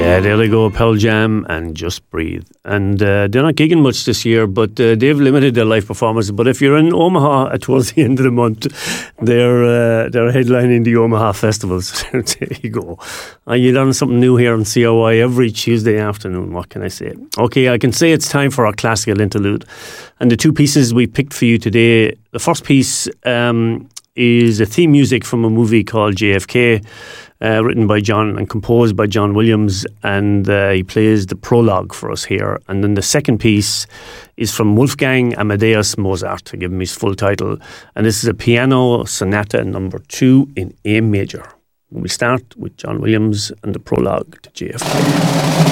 Yeah, there they go, Pearl Jam and Just Breathe. And they're not gigging much this year, but they've limited their live performances. But if you're in Omaha towards the end of the month, they're headlining the Omaha Festival. So there you go. You learn something new here on COI every Tuesday afternoon. What can I say? Okay, I can say it's time for our classical interlude. And the two pieces we picked for you today, the first piece is a theme music from a movie called JFK, written by John and composed by John Williams, and he plays the prologue for us here. And then the second piece is from Wolfgang Amadeus Mozart, to give him his full title, and this is a piano sonata number 2 in A major. We start with John Williams and the prologue to JFK.